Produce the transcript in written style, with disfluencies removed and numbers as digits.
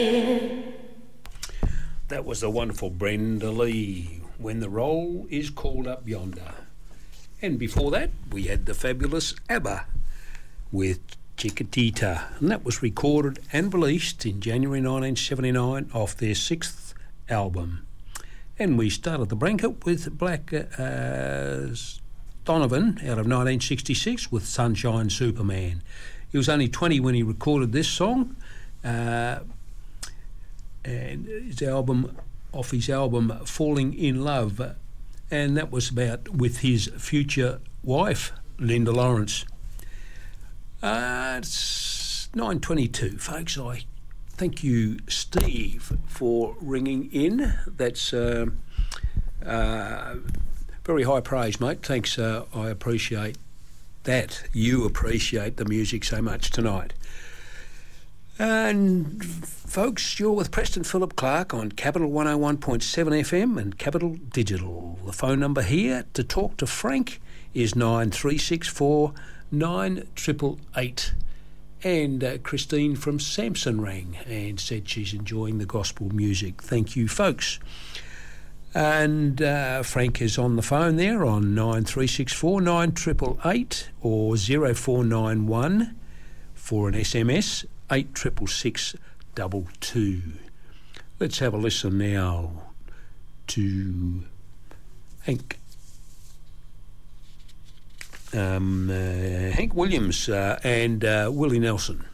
That was the wonderful Brenda Lee, When the Roll is Called Up Yonder. And before that, we had the fabulous ABBA with Chiquitita, and that was recorded and released in January 1979 off their 6th album. And we started the blanket with Black Donovan out of 1966 with Sunshine Superman. He was only 20 when he recorded this song, and his album Falling in Love, and that was about with his future wife Linda Lawrence. It's 9:22, folks. I thank you, Steve, for ringing in. That's very high praise, mate. Thanks. I appreciate that. You appreciate the music so much tonight. And folks, you're with Preston Philip Clark on Capital 101.7 FM and Capital Digital. The phone number here to talk to Frank is 9364 9888. And Christine from Samson rang and said she's enjoying the gospel music. Thank you, folks. And Frank is on the phone there on 9364 9888 or 0491 for an SMS 866622. Let's have a listen now to Hank Williams and Willie Nelson.